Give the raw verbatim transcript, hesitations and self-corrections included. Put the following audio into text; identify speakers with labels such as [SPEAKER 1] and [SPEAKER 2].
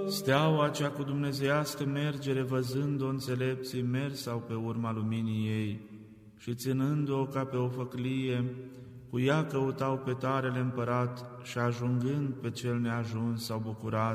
[SPEAKER 1] Steaua cea cu dumnezeiască mergere, văzând-o înțelepții, mers sau pe urma luminii ei, și ținând-o ca pe o făclie, cu ea căutau pe tarele împărat și ajungând pe cel neajuns s-au bucurat.